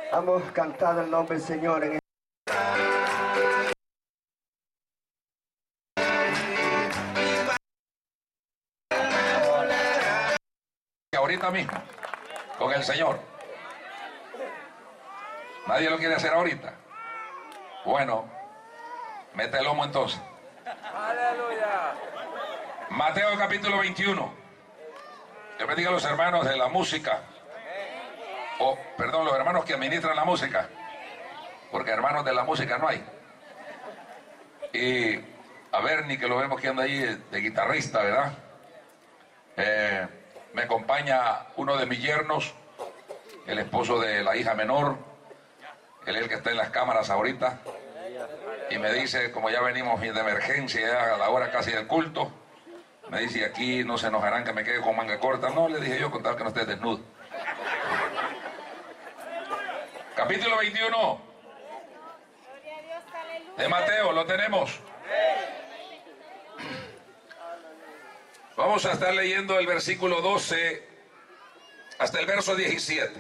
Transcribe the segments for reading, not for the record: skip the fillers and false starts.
Hemos cantado el nombre del Señor en ahorita mismo con el Señor. Nadie lo quiere hacer ahorita. Bueno, mete el lomo entonces. Aleluya. Mateo capítulo 21. Yo bendiga a los hermanos de la música. Perdón, los hermanos que administran la música, porque hermanos de la música no hay. Y a Bernie, que lo vemos que anda ahí de guitarrista, ¿verdad? Me acompaña uno de mis yernos, el esposo de la hija menor. Él es el que está en las cámaras ahorita. Y me dice, como ya venimos de emergencia, ya a la hora casi del culto, me dice, aquí no se enojarán que me quede con manga corta. No, le dije yo, con tal que no estés desnudo. Capítulo 21 de Mateo, lo tenemos. Vamos a estar leyendo el versículo 12 hasta el verso 17.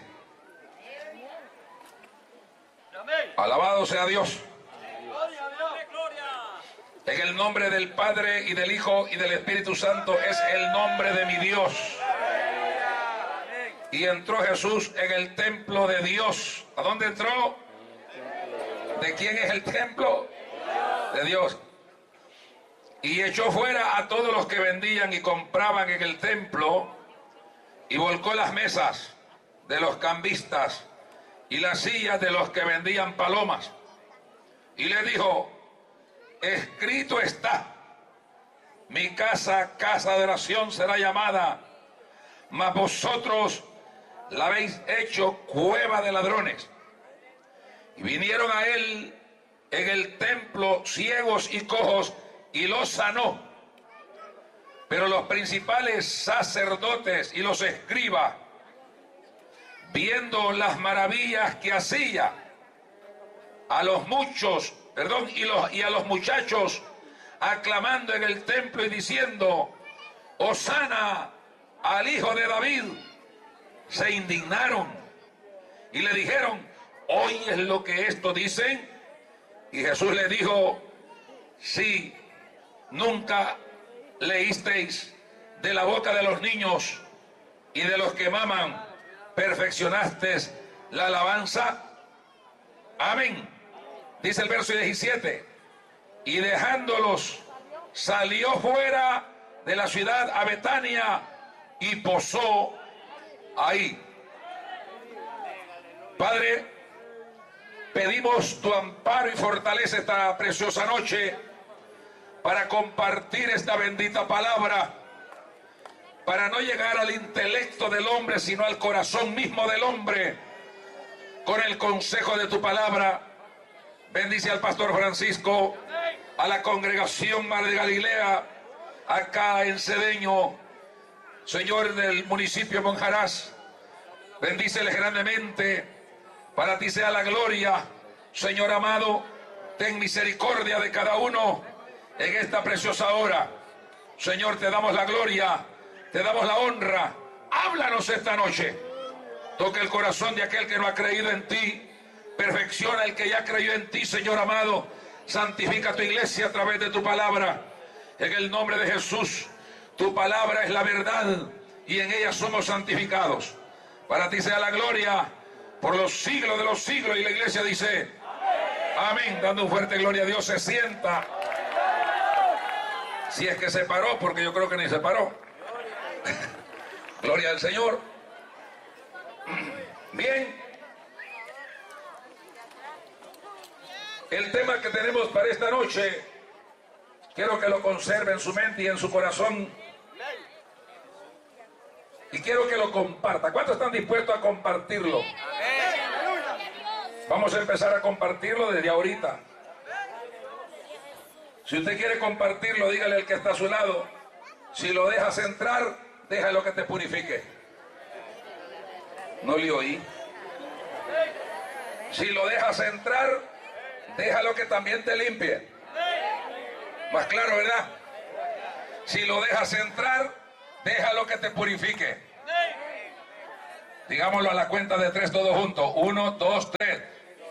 Alabado sea Dios. En el nombre del Padre y del Hijo y del Espíritu Santo es el nombre de mi Dios. Y entró Jesús en el templo de Dios. ¿A dónde entró? ¿De quién es el templo? De Dios. Y echó fuera a todos los que vendían y compraban en el templo, y volcó las mesas de los cambistas y las sillas de los que vendían palomas. Y le dijo, escrito está, mi casa, casa de oración será llamada, mas vosotros la habéis hecho cueva de ladrones. Y vinieron a él en el templo ciegos y cojos, y los sanó. Pero los principales sacerdotes y los escribas, viendo las maravillas que hacía, a los muchos, y a los muchachos aclamando en el templo y diciendo, Hosana al Hijo de David, se indignaron y le dijeron, ¿oyes lo que esto dicen? Y Jesús le dijo, sí, nunca leísteis de la boca de los niños y de los que maman, perfeccionaste la alabanza. Amén. Dice el verso 17, y dejándolos salió fuera de la ciudad a Betania y posó ahí. Padre, pedimos tu amparo y fortaleza esta preciosa noche para compartir esta bendita palabra, para no llegar al intelecto del hombre, sino al corazón mismo del hombre, con el consejo de tu palabra. Bendice al pastor Francisco, a la congregación Mar de Galilea, acá en Cedeño, Señor, del municipio de Monjarás. Bendíceles grandemente, para ti sea la gloria, Señor amado. Ten misericordia de cada uno en esta preciosa hora. Señor, te damos la gloria, te damos la honra. Háblanos esta noche. Toca el corazón de aquel que no ha creído en ti. Perfecciona el que ya creyó en ti, Señor amado. Santifica tu iglesia a través de tu palabra. En el nombre de Jesús, tu palabra es la verdad y en ella somos santificados. Para ti sea la gloria por los siglos de los siglos. Y la iglesia dice, amén. Dando un fuerte gloria a Dios. Se sienta. Si es que se paró, porque yo creo que ni se paró. Gloria al Señor. Bien. El tema que tenemos para esta noche, quiero que lo conserve en su mente y en su corazón. Y quiero que lo comparta. ¿Cuántos están dispuestos a compartirlo? Vamos a empezar a compartirlo desde ahorita. Si usted quiere compartirlo, dígale al que está a su lado. Si lo dejas entrar, déjalo que te purifique. No le oí. Si lo dejas entrar, déjalo que también te limpie. Más claro, ¿verdad? Si lo dejas entrar, déjalo que te purifique. Digámoslo a la cuenta de 3 todos juntos. 1, 2, 3.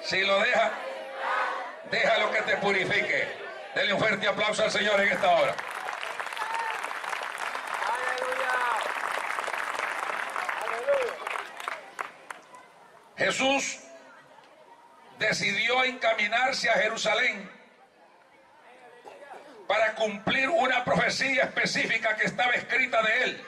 Si lo deja, déjalo que te purifique. Denle un fuerte aplauso al Señor en esta hora. Jesús decidió encaminarse a Jerusalén para cumplir una profecía específica que estaba escrita de él.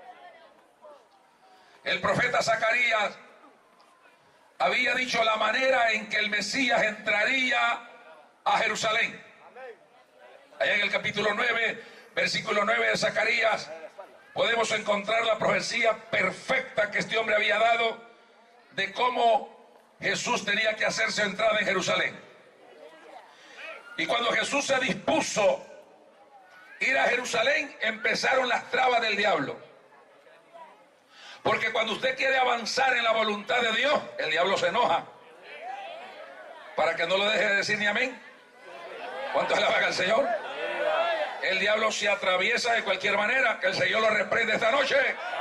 El profeta Zacarías había dicho la manera en que el Mesías entraría a Jerusalén. Allá en el capítulo 9, versículo 9 de Zacarías, podemos encontrar la profecía perfecta que este hombre había dado de cómo Jesús tenía que hacer su entrada en Jerusalén. Y cuando Jesús se dispuso a ir a Jerusalén, empezaron las trabas del diablo. Porque cuando usted quiere avanzar en la voluntad de Dios, el diablo se enoja. Para que no lo deje de decir ni amén. ¿Cuánto alaban al Señor? El diablo se atraviesa de cualquier manera. Que el Señor lo reprende esta noche.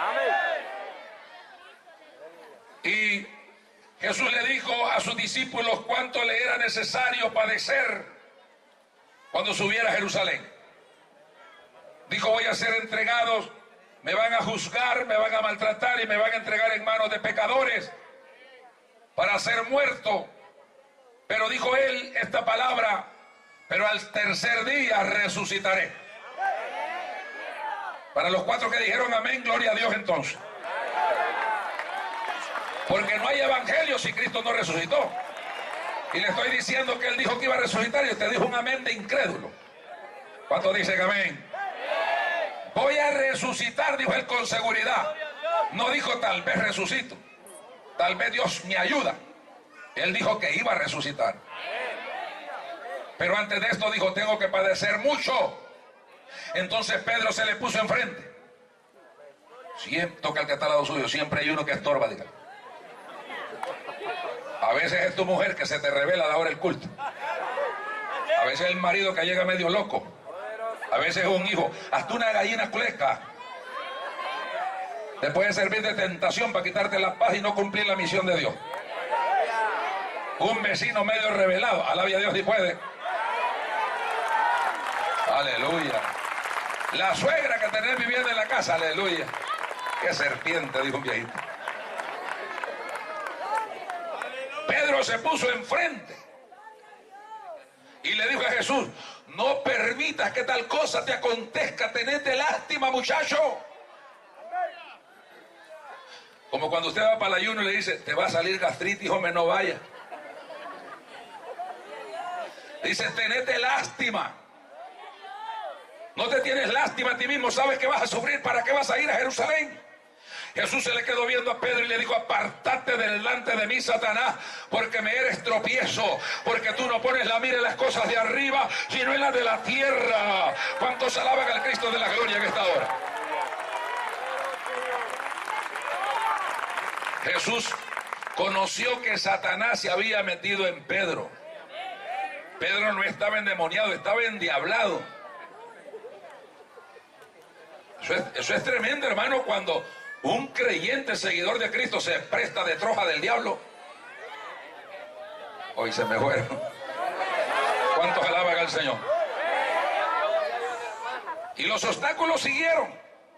Y Jesús le dijo a sus discípulos cuánto le era necesario padecer cuando subiera a Jerusalén. Dijo: voy a ser entregados, me van a juzgar, me van a maltratar y me van a entregar en manos de pecadores para ser muerto. Pero dijo él esta palabra: pero al tercer día resucitaré. Para los 4 que dijeron amén, gloria a Dios entonces. Porque no hay evangelio si Cristo no resucitó. Y le estoy diciendo que él dijo que iba a resucitar y usted dijo un amén de incrédulo. ¿Cuántos dicen amén? Voy a resucitar, dijo él con seguridad. No dijo tal vez resucito, tal vez Dios me ayuda. Él dijo que iba a resucitar. Pero antes de esto dijo: tengo que padecer mucho. Entonces Pedro se le puso enfrente. Siempre toca el que está al lado suyo, siempre hay uno que estorba, diga. A veces es tu mujer que se te revela a la hora del culto. A veces es el marido que llega medio loco. A veces es un hijo. Hasta una gallina cleca te puede servir de tentación para quitarte la paz y no cumplir la misión de Dios. Un vecino medio revelado, alabia a Dios si puede. Aleluya. La suegra que tenés viviendo en la casa, aleluya. Qué serpiente, dijo un viejito. Pedro se puso enfrente y le dijo a Jesús: no permitas que tal cosa te acontezca, tenete lástima, muchacho. Como cuando usted va para el ayuno y le dice: te va a salir gastritis, hombre, no vaya. Dice: tenete lástima. No te tienes lástima a ti mismo, sabes que vas a sufrir, ¿para qué vas a ir a Jerusalén? Jesús se le quedó viendo a Pedro y le dijo: apártate delante de mí, Satanás, porque me eres tropiezo, porque tú no pones la mira en las cosas de arriba, sino en las de la tierra. ¿Cuántos alaban al Cristo de la gloria en esta hora? Jesús conoció que Satanás se había metido en Pedro. Pedro no estaba endemoniado, estaba endiablado. Eso es tremendo, hermano, cuando un creyente seguidor de Cristo se presta de troja del diablo. Hoy se me fueron. ¿Cuántos alaban al Señor? Y los obstáculos siguieron.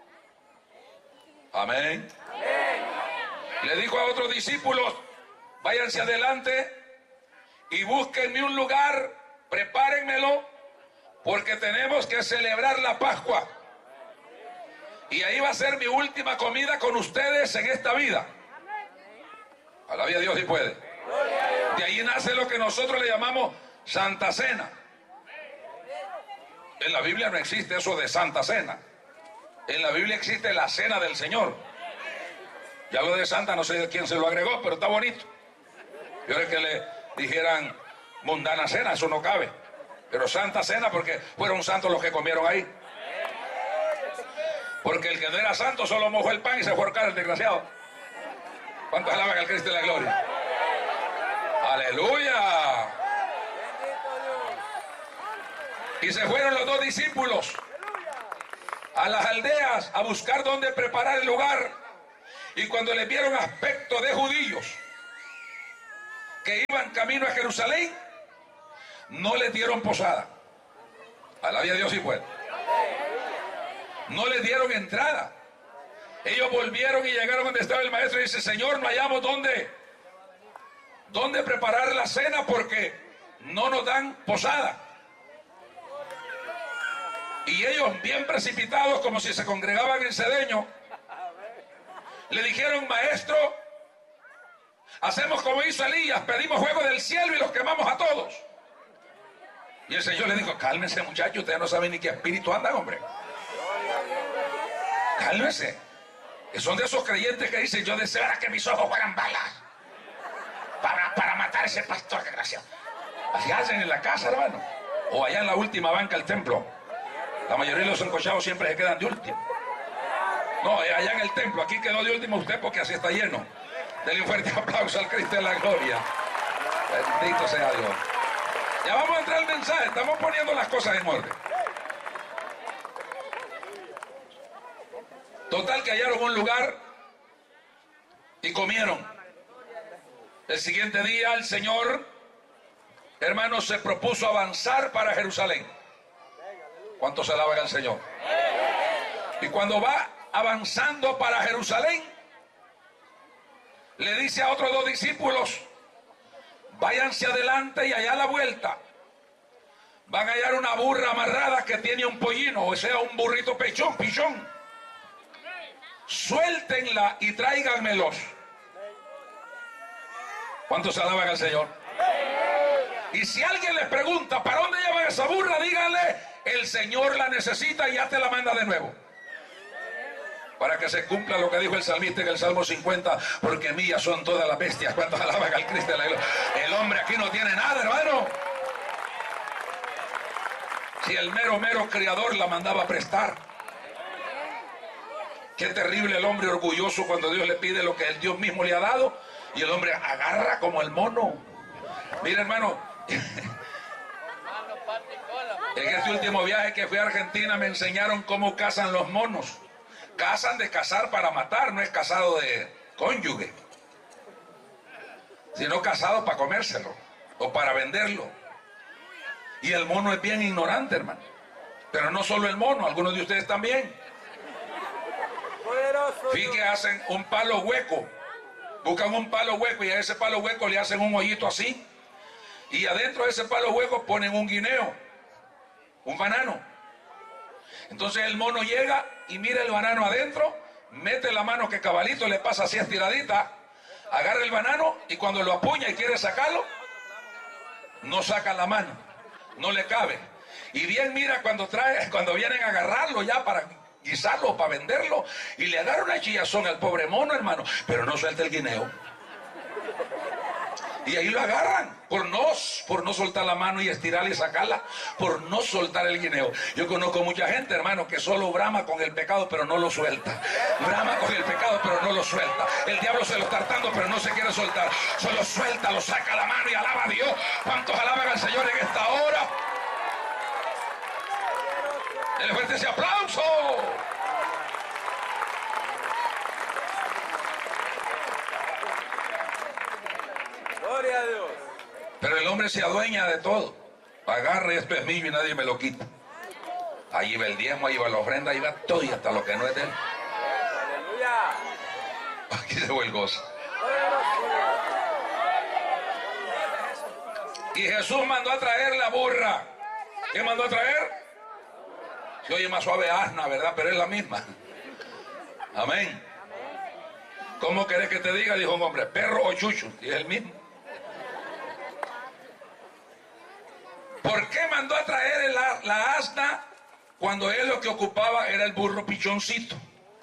Amén. Le dijo a otros discípulos: váyanse adelante y búsquenme un lugar, prepárenmelo, porque tenemos que celebrar la Pascua. Y ahí va a ser mi última comida con ustedes en esta vida. Alabia a Dios si puede. De ahí nace lo que nosotros le llamamos Santa Cena. En la Biblia no existe eso de Santa Cena. En la Biblia existe la Cena del Señor. Ya lo de Santa no sé de quién se lo agregó, pero está bonito. Yo creo que le dijeran mundana cena, eso no cabe. Pero Santa Cena porque fueron santos los que comieron ahí. Porque el que no era santo solo mojó el pan y se fue a ahorcar el desgraciado. ¿Cuántos alaban al Cristo de la gloria? ¡Aleluya! Y se fueron los 2 discípulos a las aldeas a buscar dónde preparar el lugar. Y cuando les vieron aspecto de judíos que iban camino a Jerusalén, no les dieron posada. Alabía a Dios y pues. No les dieron entrada. Ellos volvieron y llegaron donde estaba el maestro y dice: Señor, no hallamos dónde preparar la cena porque no nos dan posada. Y ellos, bien precipitados, como si se congregaban en Cedeño, le dijeron: Maestro, hacemos como hizo Elías, pedimos fuego del cielo y los quemamos a todos. Y el Señor le dijo: cálmense, muchachos, ustedes no saben ni qué espíritu andan, hombre. Cálmense. Que son de esos creyentes que dicen: yo deseara que mis ojos fueran balas para matar a ese pastor desgraciado. Así hacen en la casa, hermano, o allá en la última banca del templo. La mayoría de los encochados siempre se quedan de último. No, allá en el templo. Aquí quedó de último usted porque así está lleno. Denle un fuerte aplauso al Cristo de la gloria. Bendito sea Dios. Ya vamos a entrar al mensaje. Estamos poniendo las cosas en orden. Total que hallaron un lugar y comieron. El siguiente día el Señor, hermanos, se propuso avanzar para Jerusalén. ¿Cuántos alaban al Señor? Y cuando va avanzando para Jerusalén, le dice a otros 2 discípulos: váyanse adelante y allá a la vuelta van a hallar una burra amarrada que tiene un pollino, o sea, un burrito pichón. Suéltenla y tráiganmelos. ¿Cuántos alaban al Señor? Y si alguien les pregunta: ¿para dónde llevan esa burra? Díganle: el Señor la necesita y ya te la manda de nuevo. Para que se cumpla lo que dijo el salmista en el Salmo 50: porque mías son todas las bestias. ¿Cuántos alaban al Cristo de la gloria? El hombre aquí no tiene nada, hermano. Si el mero criador la mandaba a prestar. Qué terrible el hombre orgulloso cuando Dios le pide lo que el Dios mismo le ha dado y el hombre agarra como el mono. Mira, hermano, en este último viaje que fui a Argentina me enseñaron cómo cazan los monos. Cazan de cazar para matar, no es cazado de cónyuge, sino cazado para comérselo o para venderlo. Y el mono es bien ignorante, hermano. Pero no solo el mono, algunos de ustedes también. Fíjense que hacen un palo hueco, buscan un palo hueco y a ese palo hueco le hacen un hoyito así, y adentro de ese palo hueco ponen un guineo, un banano. Entonces el mono llega y mira el banano adentro, mete la mano que cabalito le pasa así estiradita, agarra el banano y cuando lo apuña y quiere sacarlo, no saca la mano, no le cabe. Y bien mira cuando vienen a agarrarlo ya para guisarlo, para venderlo, y le agarra una chillazón al pobre mono, hermano, pero no suelta el guineo. Y ahí lo agarran por no soltar la mano y estirarla y sacarla, por no soltar el guineo. Yo conozco mucha gente, hermano, que solo brama con el pecado pero no lo suelta. Brama con el pecado pero no lo suelta. El diablo se lo está hartando pero no se quiere soltar. Solo suelta, lo saca la mano y alaba a Dios. ¿Cuántos alaban al Señor en esta hora? Denle fuerte ese aplauso. Gloria a Dios. Pero el hombre se adueña de todo. Agarra, esto es mío y nadie me lo quita. Ahí va el diezmo, ahí va la ofrenda, ahí va todo y hasta lo que no es de él. Aleluya. Aquí se fue el gozo. Y Jesús mandó a traer la burra. ¿Qué mandó a traer? Se oye más suave asna, ¿verdad? Pero es la misma. Amén. ¿Cómo querés que te diga? Dijo un hombre, perro o chucho. Y es el mismo. ¿Por qué mandó a traer la asna cuando él lo que ocupaba era el burro pichoncito?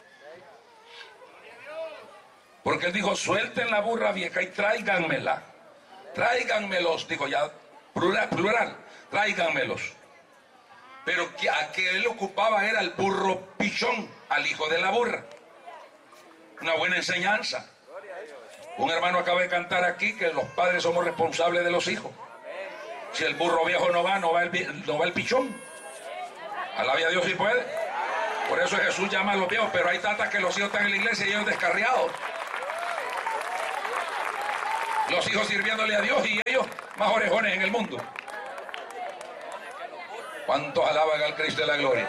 Porque él dijo: suelten la burra vieja y tráiganmela. Tráiganmelos, dijo ya, plural, tráiganmelos. Pero a que él ocupaba era el burro pichón, al hijo de la burra. Una buena enseñanza. Un hermano acaba de cantar aquí que los padres somos responsables de los hijos. Si el burro viejo no va el pichón. Alabe a Dios si puede. Por eso Jesús llama a los viejos, pero hay tantas que los hijos están en la iglesia y ellos descarriados. Los hijos sirviéndole a Dios y ellos más orejones en el mundo. ¿Cuántos alaban al Cristo de la gloria?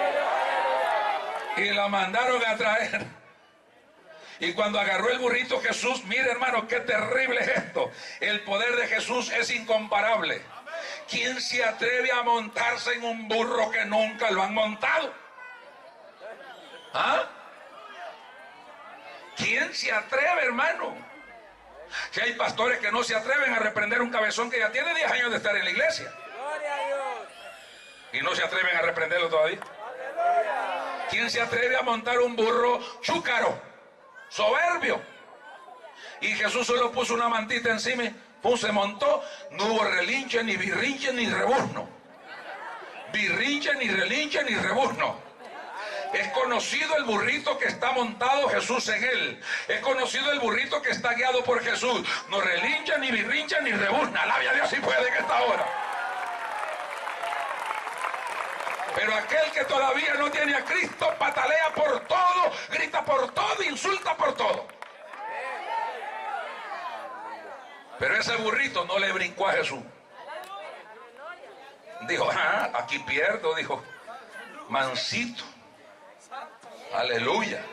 Y la mandaron a traer. Y cuando agarró el burrito Jesús, mire hermano, qué terrible es esto. El poder de Jesús es incomparable. ¿Quién se atreve a montarse en un burro que nunca lo han montado? ¿Ah? ¿Quién se atreve, hermano? Si hay pastores que no se atreven a reprender un cabezón que ya tiene 10 años de estar en la iglesia. Gloria a Dios. Y no se atreven a reprenderlo todavía. ¿Quién se atreve a montar un burro chúcaro, soberbio? Y Jesús solo puso una mantita encima, se montó, no hubo relinche, ni birrinche, ni rebuzno. Birrinche, ni relinche, ni rebuzno. Es conocido el burrito que está montado Jesús en él. Es conocido el burrito que está guiado por Jesús. No relincha, ni birrincha, ni rebuzna. Alabia a Dios si puede en esta hora. Pero aquel que todavía no tiene a Cristo patalea por todo, grita por todo, insulta por todo. Pero ese burrito no le brincó a Jesús. Dijo, aquí pierdo, dijo, mansito. Aleluya.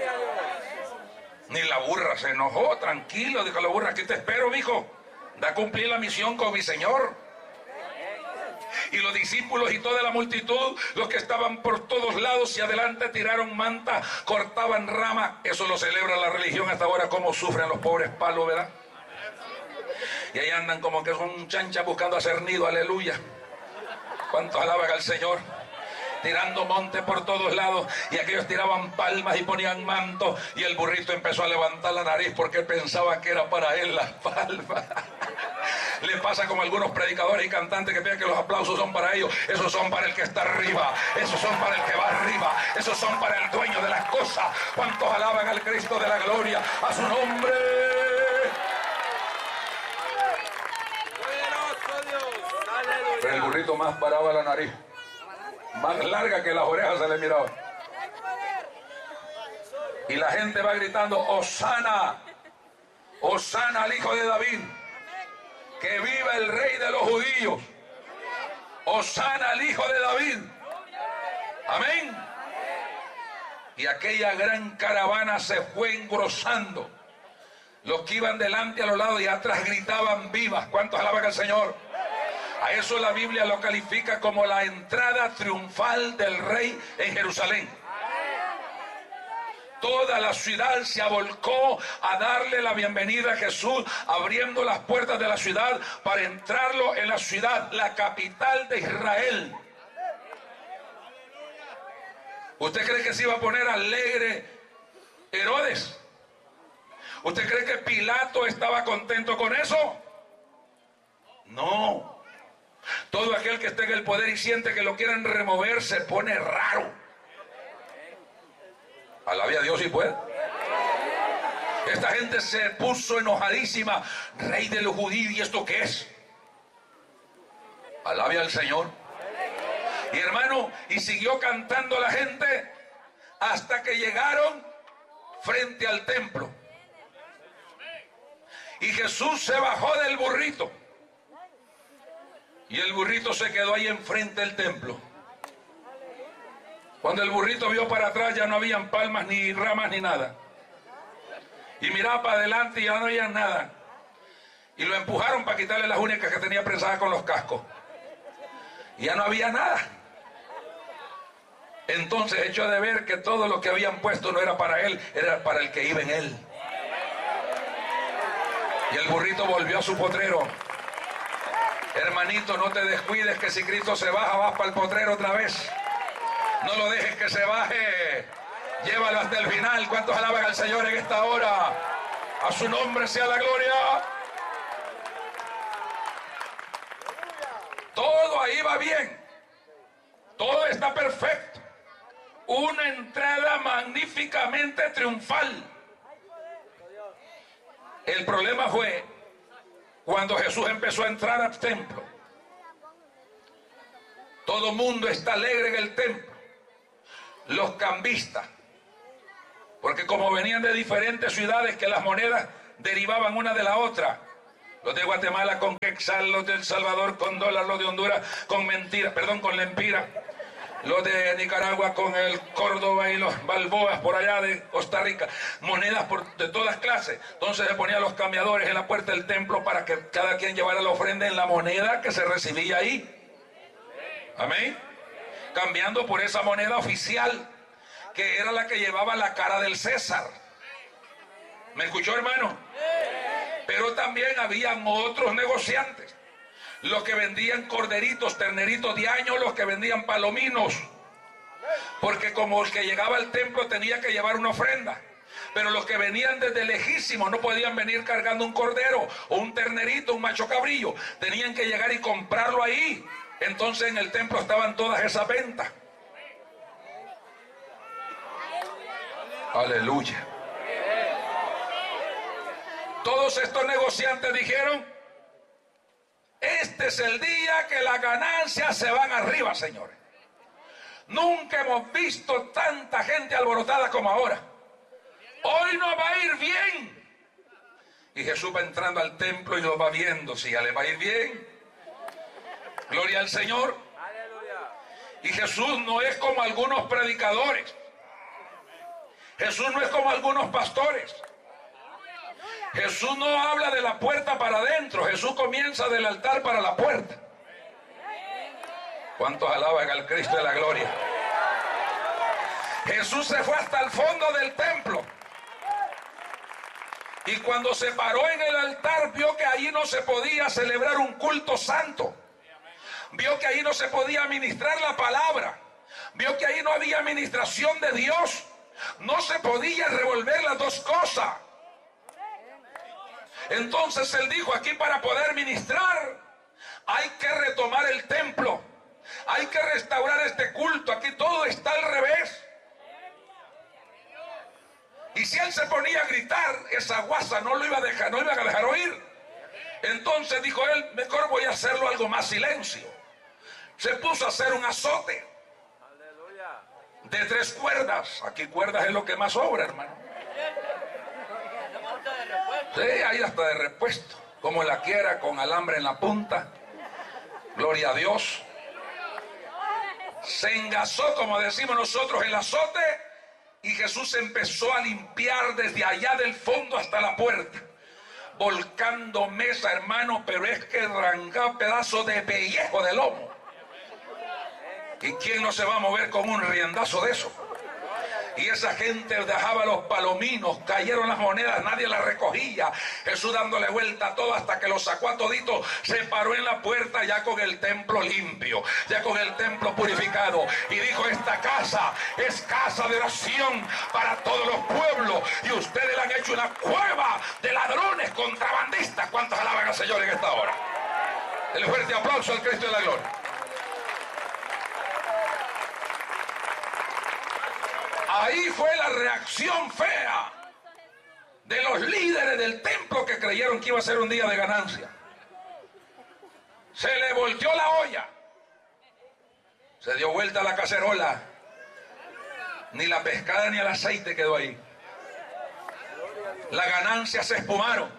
Ni la burra se enojó, tranquilo, dijo la burra, aquí te espero, mijo. Da a cumplir la misión con mi Señor. Y los discípulos y toda la multitud, los que estaban por todos lados y adelante, tiraron manta, cortaban rama. Eso lo celebra la religión hasta ahora, cómo sufren los pobres palos, ¿verdad? Y ahí andan como que son chanchas buscando hacer nido, aleluya. ¿Cuántos alaban al Señor? Tirando monte por todos lados, y aquellos tiraban palmas y ponían mantos, y el burrito empezó a levantar la nariz porque pensaba que era para él las palmas. Le pasa como a algunos predicadores y cantantes que piensan que los aplausos son para ellos. Esos son para el que está arriba, esos son para el que va arriba, esos son para el dueño de las cosas. ¿Cuántos alaban al Cristo de la gloria? A su nombre. Pero el burrito más paraba la nariz, más larga que las orejas se le miraba. Y la gente va gritando, Hosana, Hosana al Hijo de David, que viva el Rey de los judíos, Hosana al Hijo de David. Amén. Y aquella gran caravana se fue engrosando. Los que iban delante a los lados y atrás gritaban vivas. ¿Cuántos alaban al Señor? A eso la Biblia lo califica como la entrada triunfal del rey en Jerusalén. Toda la ciudad se avolcó a darle la bienvenida a Jesús, abriendo las puertas de la ciudad para entrarlo en la ciudad, la capital de Israel. ¿Usted cree que se iba a poner alegre Herodes? ¿Usted cree que Pilato estaba contento con eso? No. Todo aquel que esté en el poder y siente que lo quieren remover se pone raro. Alabe a Dios si puede. Esta gente se puso enojadísima. Rey de los judíos, ¿y esto qué es? Alabe al Señor. Y hermano, y siguió cantando la gente hasta que llegaron frente al templo. Y Jesús se bajó del burrito. Y el burrito se quedó ahí enfrente del templo. Cuando el burrito vio para atrás ya no habían palmas ni ramas ni nada. Y miraba para adelante y ya no había nada. Y lo empujaron para quitarle las únicas que tenía prensadas con los cascos. Y ya no había nada. Entonces echó de ver que todo lo que habían puesto no era para él, era para el que iba en él. Y el burrito volvió a su potrero. Hermanito, no te descuides que si Cristo se baja, vas para el potrero otra vez. No lo dejes que se baje. Llévalo hasta el final. ¿Cuántos alaban al Señor en esta hora? A su nombre sea la gloria. Todo ahí va bien. Todo está perfecto. Una entrada magníficamente triunfal. El problema fue cuando Jesús empezó a entrar al templo. Todo el mundo está alegre en el templo. Los cambistas, porque como venían de diferentes ciudades que las monedas derivaban una de la otra, Los de Guatemala con quetzal, los de El Salvador con dólar, los de Honduras con mentira, perdón, con lempira. Los de Nicaragua con el Córdoba y los balboas por allá de Costa Rica. Monedas de todas clases. Entonces se ponían los cambiadores en la puerta del templo para que cada quien llevara la ofrenda en la moneda que se recibía ahí. Amén. Cambiando por esa moneda oficial, que era la que llevaba la cara del César. ¿Me escuchó, hermano? Pero también habían otros negociantes. Los que vendían corderitos, terneritos de año, los que vendían palominos. Porque como el que llegaba al templo tenía que llevar una ofrenda. Pero los que venían desde lejísimos no podían venir cargando un cordero o un ternerito, un macho cabrillo. Tenían que llegar y comprarlo ahí. Entonces en el templo estaban todas esas ventas. Aleluya. Todos estos negociantes dijeron: este es el día que las ganancias se van arriba, señores. Nunca hemos visto tanta gente alborotada como ahora. Hoy nos va a ir bien. Y Jesús va entrando al templo y lo va viendo. Si ya le va a ir bien, gloria al Señor. Y Jesús no es como algunos predicadores. Jesús no es como algunos pastores. Jesús no habla de la puerta para adentro. Jesús comienza del altar para la puerta. ¿Cuántos alaban al Cristo de la gloria? Jesús se fue hasta el fondo del templo. Y cuando se paró en el altar, vio que allí no se podía celebrar un culto santo. Vio que allí no se podía ministrar la palabra. Vio que allí no había administración de Dios. No se podía revolver las dos cosas. Entonces él dijo: aquí para poder ministrar hay que retomar el templo, hay que restaurar este culto. Aquí todo está al revés. Y si él se ponía a gritar, esa guasa no lo iba a dejar, no iba a dejar oír. Entonces dijo él: mejor voy a hacerlo algo más silencio. Se puso a hacer un azote de 3 cuerdas. Aquí cuerdas es lo que más sobra, hermano. Sí, ahí hasta de repuesto, como la quiera, con alambre en la punta. Gloria a Dios. Se engasó, como decimos nosotros, el azote, y Jesús empezó a limpiar desde allá del fondo hasta la puerta, volcando mesa, hermano, pero es que arrancaba pedazos de pellejo de lomo. ¿Y quién no se va a mover con un riendazo de eso? Y esa gente dejaba los palominos, cayeron las monedas, nadie las recogía. Jesús dándole vuelta a todo hasta que lo sacó a todito, se paró en la puerta ya con el templo limpio, ya con el templo purificado. Y dijo: esta casa es casa de oración para todos los pueblos. Y ustedes le han hecho una cueva de ladrones, contrabandistas. ¿Cuántos alaban al Señor en esta hora? El fuerte aplauso al Cristo de la gloria. Ahí fue la reacción fea de los líderes del templo que creyeron que iba a ser un día de ganancia. Se le volteó la olla. Se dio vuelta la cacerola. Ni la pescada ni el aceite quedó ahí. Las ganancias se espumaron.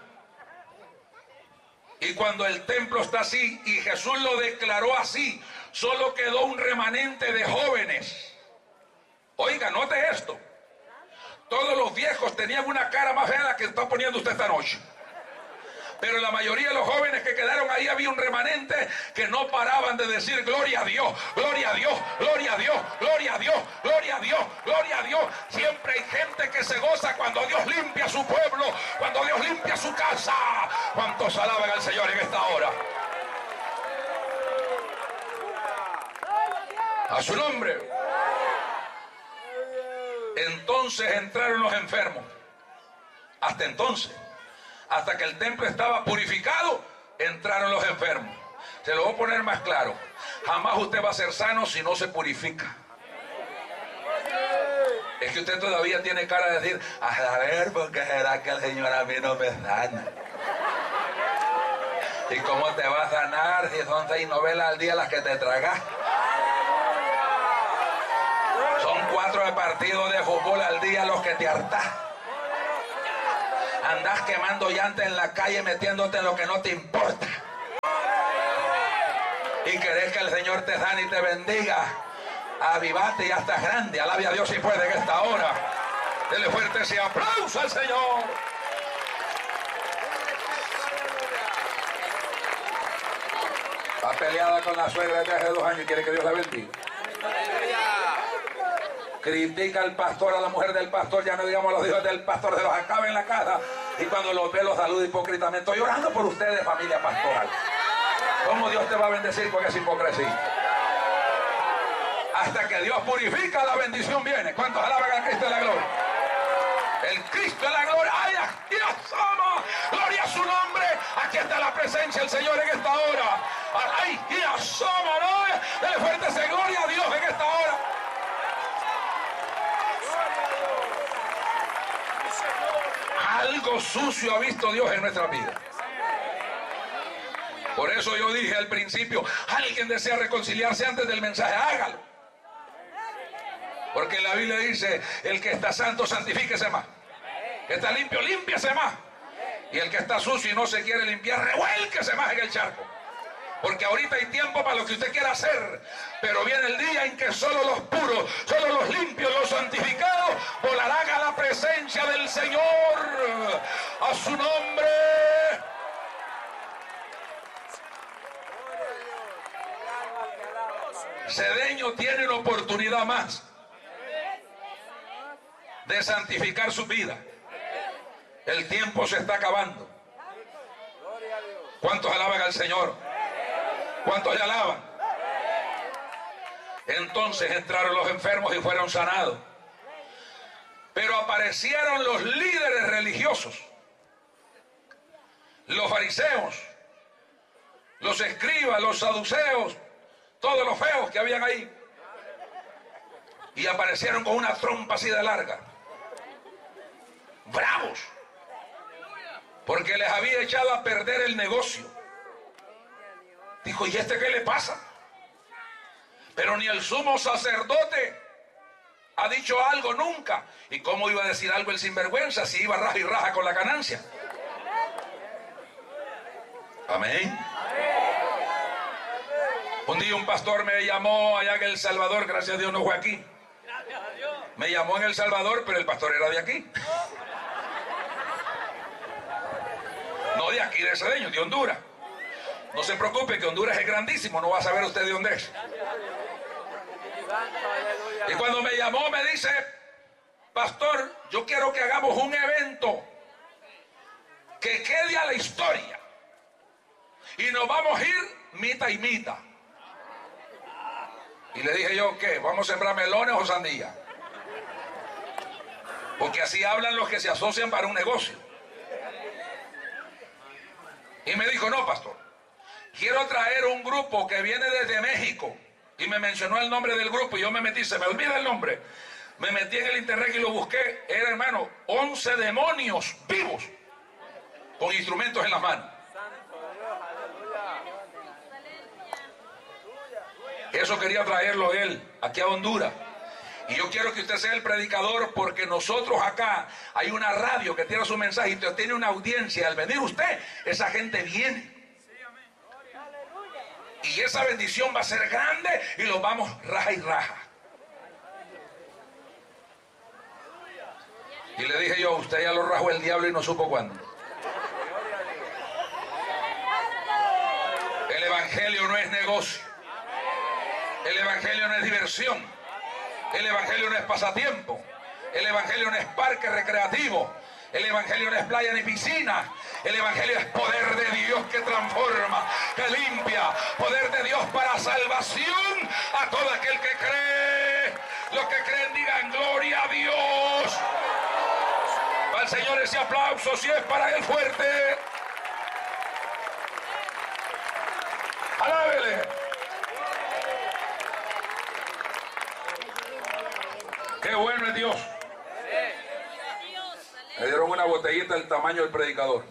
Y cuando el templo está así, y Jesús lo declaró así, solo quedó un remanente de jóvenes. Oiga, note esto. Todos los viejos tenían una cara más fea de la que está poniendo usted esta noche. Pero la mayoría de los jóvenes que quedaron ahí, había un remanente que no paraban de decir: gloria a Dios, gloria a Dios, gloria a Dios, gloria a Dios, gloria a Dios, gloria a Dios. Siempre hay gente que se goza cuando Dios limpia su pueblo, cuando Dios limpia su casa. ¿Cuántos alaban al Señor en esta hora? A su nombre. Entonces entraron los enfermos. Hasta entonces, hasta que el templo estaba purificado, entraron los enfermos. Se lo voy a poner más claro: jamás usted va a ser sano si no se purifica. Es que usted todavía tiene cara de decir: a ver, ¿por qué será que el Señor a mí no me sana? ¿Y cómo te va a sanar si son 6 novelas al día las que te tragas? Son 4 partidos de fútbol al día los que te hartás. Andás quemando llanta en la calle, metiéndote en lo que no te importa. Y querés que el Señor te sane y te bendiga. Avivate, ya estás grande. Alabe a Dios si puede en esta hora. Dele fuerte ese aplauso al Señor. Está peleada con la suegra desde hace 2 años y quiere que Dios la bendiga. Critica al pastor, a la mujer del pastor, ya no digamos los hijos del pastor, se los acaba en la casa. Y cuando los ve, los saluda hipócritamente. Estoy orando por ustedes, familia pastoral. ¿Cómo Dios te va a bendecir con esa hipocresía? Hasta que Dios purifica, la bendición viene. ¿Cuántos alaban a Cristo en la gloria? El Cristo en la gloria. ¡Ay, Dios ama! ¡Gloria a su nombre! Aquí está la presencia del Señor en esta hora. ¡Ay, Dios ama! ¿No? Dele fuerte ese gloria a Dios en esta hora. Algo sucio ha visto Dios en nuestra vida. Por eso yo dije al principio, alguien desea reconciliarse antes del mensaje, hágalo. Porque la Biblia dice, el que está santo, santifíquese más. Que está limpio, límpiese más. Y el que está sucio y no se quiere limpiar, revuélquese más en el charco. Porque ahorita hay tiempo para lo que usted quiera hacer. Pero viene el día en que solo los puros, solo los limpios, los santificados volarán a la presencia del Señor. A su nombre. Cedeño tiene una oportunidad más de santificar su vida. El tiempo se está acabando. ¿Cuántos alaban al Señor? ¿Cuántos le alaban? Entonces entraron los enfermos y fueron sanados. Pero aparecieron los líderes religiosos, los fariseos, los escribas, los saduceos, todos los feos que habían ahí. Y aparecieron con una trompa así de larga. Bravos. Porque les había echado a perder el negocio. Dijo, ¿y este qué le pasa? Pero ni el sumo sacerdote ha dicho algo nunca. ¿Y cómo iba a decir algo el sinvergüenza si iba raja y raja con la ganancia? Amén. Un día un pastor me llamó allá en El Salvador, gracias a Dios no fue aquí. Me llamó en El Salvador, pero el pastor era de aquí. No de aquí, de Cedeño, de Honduras. No se preocupe que Honduras es grandísimo, no va a saber usted de dónde es. Y cuando me llamó me dice, pastor, yo quiero que hagamos un evento que quede a la historia. Y nos vamos a ir mitad y mitad. Y le dije yo, ¿qué? ¿Vamos a sembrar melones o sandía? Porque así hablan los que se asocian para un negocio. Y me dijo, no, pastor, quiero traer un grupo que viene desde México. Y me mencionó el nombre del grupo y yo me metí, se me olvida el nombre. Me metí en el internet y lo busqué. Era, hermano, 11 demonios vivos con instrumentos en las manos. Eso quería traerlo él, aquí a Honduras. Y yo quiero que usted sea el predicador porque nosotros acá hay una radio que tiene su mensaje y usted tiene una audiencia. Al venir usted, esa gente viene. Y esa bendición va a ser grande y lo vamos raja y raja. Y le dije yo, usted ya lo rajó el diablo y no supo cuándo. El evangelio no es negocio. El evangelio no es diversión. El evangelio no es pasatiempo. El evangelio no es parque recreativo. El evangelio no es playa ni piscina. El evangelio es poder de Dios que transforma, que limpia. Poder de Dios para salvación a todo aquel que cree. Los que creen digan gloria a Dios. Al Señor ese aplauso si es para él fuerte. Alábele. Qué bueno es Dios. Me dieron una botellita del tamaño del predicador.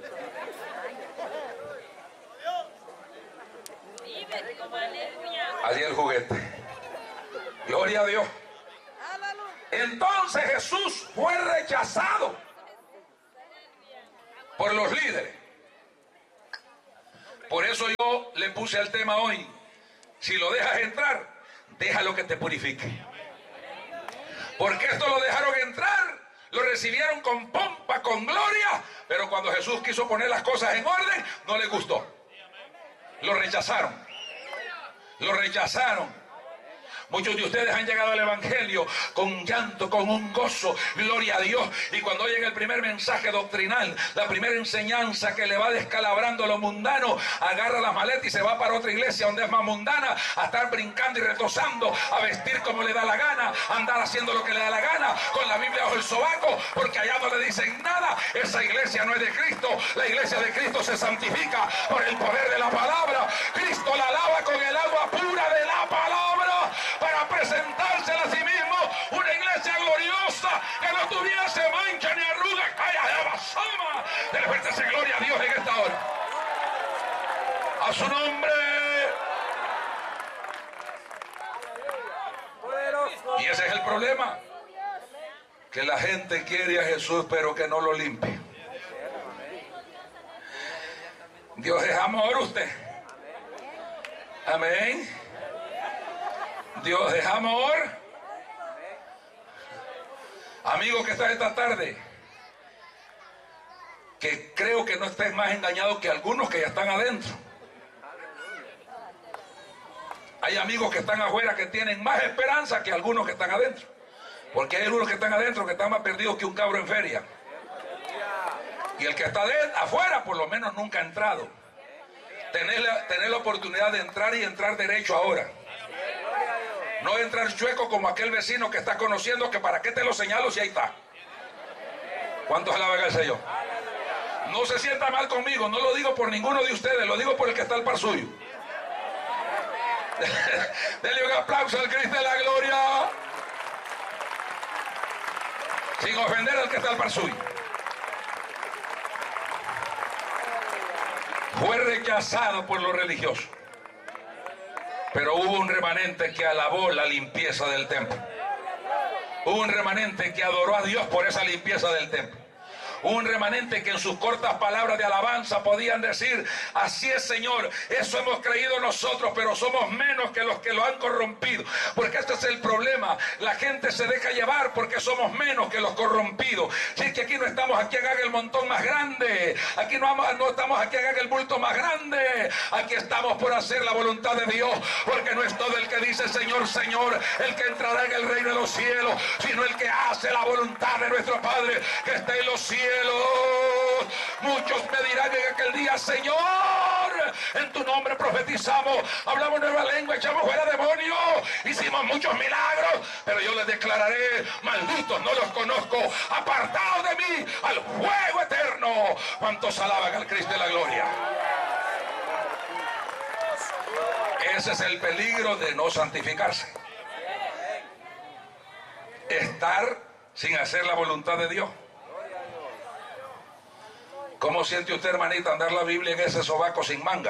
Allí el juguete. Gloria a Dios. Entonces Jesús fue rechazado por los líderes. Por eso yo le puse al tema hoy: si lo dejas entrar, déjalo que te purifique. Porque esto lo dejaron entrar, lo recibieron con pompa, con gloria, pero cuando Jesús quiso poner las cosas en orden, no les gustó. Lo rechazaron. Lo rechazaron. Muchos de ustedes han llegado al Evangelio con llanto, con un gozo, gloria a Dios. Y cuando llega el primer mensaje doctrinal, la primera enseñanza que le va descalabrando lo mundano, agarra las maletas y se va para otra iglesia donde es más mundana, a estar brincando y retosando, a vestir como le da la gana, a andar haciendo lo que le da la gana, con la Biblia bajo el sobaco, porque allá no le dicen nada. Esa iglesia no es de Cristo. La iglesia de Cristo se santifica por el poder de la palabra. Cristo la lava con el agua pura de la palabra, para presentársela a sí mismo una iglesia gloriosa, que no tuviese mancha ni arruga. Dele fuerte esa gloria a Dios en esta hora. A su nombre. Y ese es el problema, que la gente quiere a Jesús pero que no lo limpie. Dios es amor, usted. Amén. Dios es amor. Amigo que está esta tarde, que creo que no estés más engañado que algunos que ya están adentro. Hay amigos que están afuera que tienen más esperanza que algunos que están adentro. Porque hay algunos que están adentro que están más perdidos que un cabro en feria. Y el que está afuera por lo menos nunca ha entrado. Tener la oportunidad de entrar y entrar derecho ahora. No entrar chueco como aquel vecino que está conociendo, que para qué te lo señalo si ahí está. ¿Cuántos alaban al Señor? No se sienta mal conmigo, no lo digo por ninguno de ustedes, lo digo por el que está al par suyo. Denle un aplauso al Cristo de la gloria, sin ofender al que está al par suyo. Fue rechazado por los religiosos, pero hubo un remanente que alabó la limpieza del templo. Hubo un remanente que adoró a Dios por esa limpieza del templo. Un remanente que en sus cortas palabras de alabanza podían decir: así es, Señor, eso hemos creído nosotros, pero somos menos que los que lo han corrompido. Porque este es el problema, la gente se deja llevar porque somos menos que los corrompidos. Si es que aquí no estamos aquí a haga el montón más grande, aquí no estamos aquí a haga el bulto más grande, aquí estamos por hacer la voluntad de Dios, porque no es todo el que dice Señor, Señor el que entrará en el reino de los cielos, sino el que hace la voluntad de nuestro Padre que está en los cielos. Muchos me dirán en aquel día: Señor, en tu nombre profetizamos, hablamos nueva lengua, echamos fuera demonios, hicimos muchos milagros. Pero yo les declararé: malditos, no los conozco, apartados de mí al fuego eterno. ¿Cuántos alaban al Cristo de la gloria? Ese es el peligro de no santificarse. Estar sin hacer la voluntad de Dios. ¿Cómo siente usted, hermanita, andar la Biblia en ese sobaco sin manga?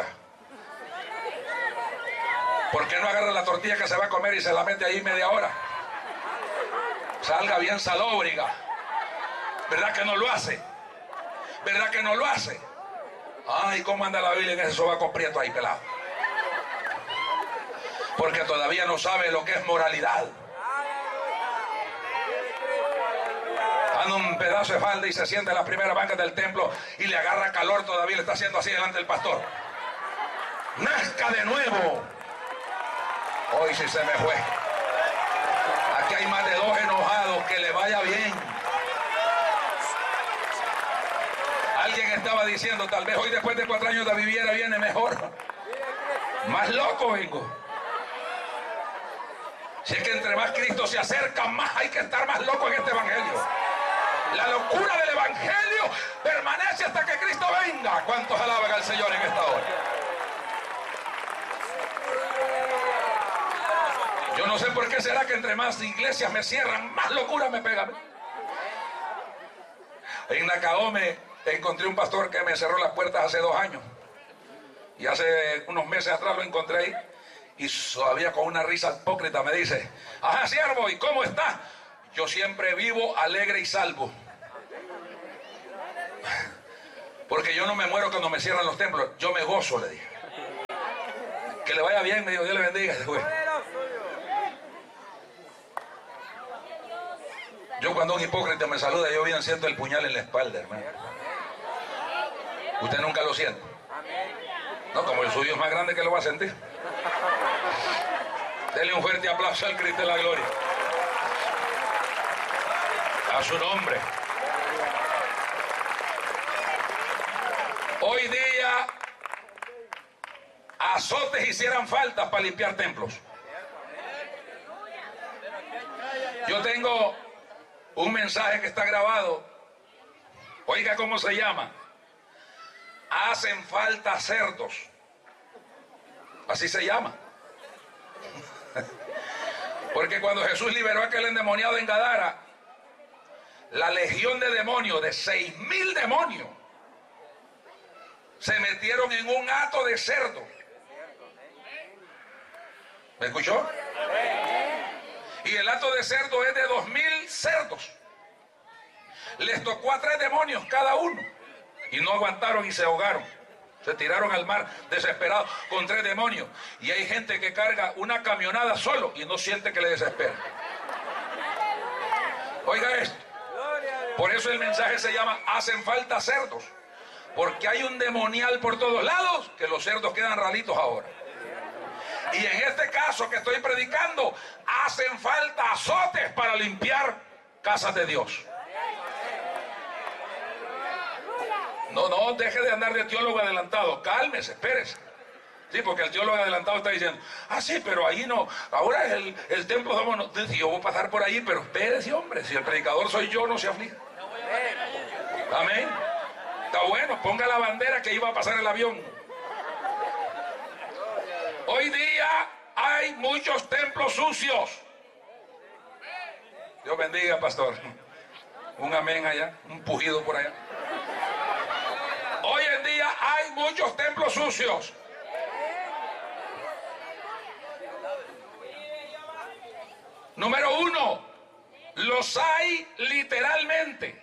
¿Por qué no agarra la tortilla que se va a comer y se la mete ahí media hora? Salga bien salóbriga. ¿Verdad que no lo hace? ¿Verdad que no lo hace? Ay, ¿cómo anda la Biblia en ese sobaco prieto ahí pelado? Porque todavía no sabe lo que es moralidad. Un pedazo de falda y se sienta en la primera banca del templo y le agarra calor, todavía le está haciendo así delante del pastor. Nazca de nuevo. Hoy sí se me fue. Aquí hay más de 2 enojados. Que le vaya bien. Alguien estaba diciendo: tal vez hoy, después de 4 años de viviera, viene mejor. Más loco vengo. Si es que entre más Cristo se acerca, más hay que estar más loco en este evangelio. La locura del evangelio permanece hasta que Cristo venga. ¿Cuántos alaban al Señor en esta hora? Yo no sé por qué será que entre más iglesias me cierran, más locura me pega. En Nacaome encontré un pastor que me cerró las puertas hace 2 años. Y hace unos meses atrás lo encontré ahí. Y todavía con una risa hipócrita me dice: ajá, siervo, ¿y cómo está? Yo siempre vivo alegre y salvo. Porque yo no me muero cuando me cierran los templos, yo me gozo, le dije. Que le vaya bien, me dijo, Dios le bendiga. Yo cuando un hipócrita me saluda, yo bien siento el puñal en la espalda, hermano. Usted nunca lo siente. No, como el suyo es más grande que lo va a sentir. Denle un fuerte aplauso al Cristo de la gloria. A su nombre. Hoy día azotes hicieran falta para limpiar templos. Yo tengo un mensaje que está grabado. Oiga cómo se llama. Hacen falta cerdos. Así se llama. Porque cuando Jesús liberó a aquel endemoniado en Gadara, la legión de demonios, de 6,000 demonios, se metieron en un hato de cerdo. ¿Me escuchó? Y el hato de cerdo es de 2,000 cerdos. Les tocó a 3 demonios cada uno. Y no aguantaron y se ahogaron. Se tiraron al mar desesperados con 3 demonios. Y hay gente que carga una camionada solo y no siente que le desespera. Oiga esto. Por eso el mensaje se llama hacen falta cerdos. Porque hay un demonial por todos lados que los cerdos quedan ralitos ahora. Y en este caso que estoy predicando, hacen falta azotes para limpiar casas de Dios. No, deje de andar de teólogo adelantado. Cálmese, espérese. Sí, porque el teólogo adelantado está diciendo, sí, pero ahí no. Ahora es el templo de Amón. Yo voy a pasar por ahí, pero espérese, hombre. Si el predicador soy yo, no se aflija. Amén. Está bueno, ponga la bandera que iba a pasar el avión. Hoy día hay muchos templos sucios. Dios bendiga, pastor. Un amén allá, un pujido por allá. Hoy en día hay muchos templos sucios. Número 1, los hay literalmente.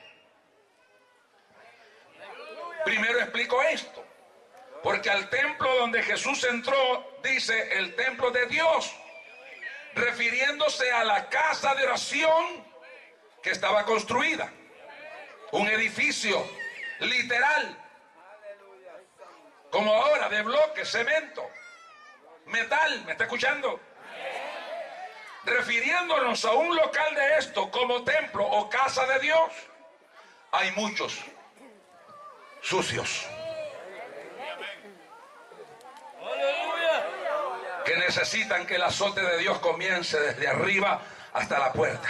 Primero explico esto, porque al templo donde Jesús entró, dice el templo de Dios, refiriéndose a la casa de oración que estaba construida, un edificio literal, como ahora, de bloque, cemento, metal. ¿Me está escuchando? Refiriéndonos a un local de esto como templo o casa de Dios, hay muchos sucios que necesitan que el azote de Dios comience desde arriba hasta la puerta,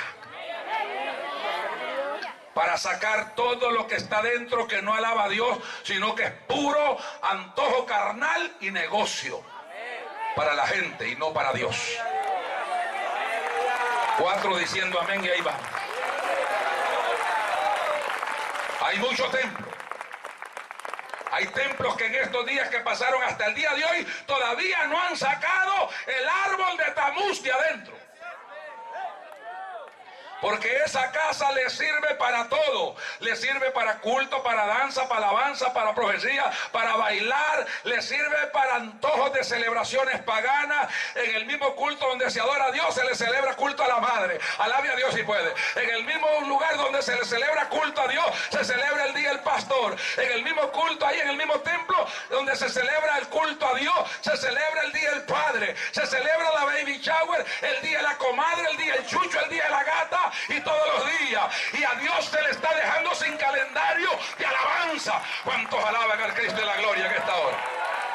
para sacar todo lo que está dentro que no alaba a Dios, sino que es puro antojo carnal y negocio para la gente y no para Dios. 4 diciendo amén y ahí va. Hay muchos templos. Hay templos que en estos días que pasaron hasta el día de hoy todavía no han sacado el árbol de Tamuz de adentro. Porque esa casa le sirve para todo. Le sirve para culto, para danza, para alabanza, para profecía, para bailar. Le sirve para antojos de celebraciones paganas. En el mismo culto donde se adora a Dios, se le celebra culto a la madre. Alabe a Dios si puede. En el mismo lugar donde se le celebra culto a Dios, se celebra el día del pastor. En el mismo culto, ahí en el mismo templo donde se celebra el culto a Dios, se celebra el día del padre. Se celebra la baby shower, el día de la comadre, el día del chucho, el día de la gata. Y todos los días, y a Dios se le está dejando sin calendario de alabanza. ¿Cuántos alaban al Cristo de la gloria en esta hora?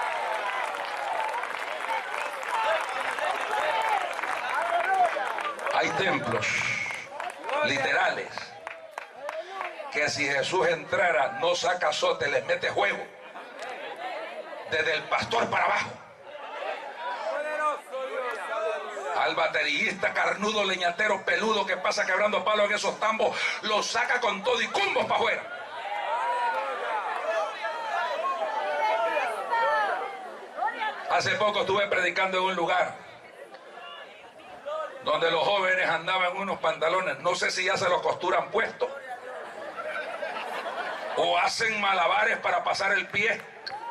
Hay templos literales que si Jesús entrara no saca azote, les mete juego desde el pastor para abajo. Al baterista carnudo, leñatero, peludo que pasa quebrando palos en esos tambos, lo saca con todo y cumbos para afuera. Hace poco estuve predicando en un lugar donde los jóvenes andaban en unos pantalones, no sé si ya se los costuran puestos, o hacen malabares para pasar el pie.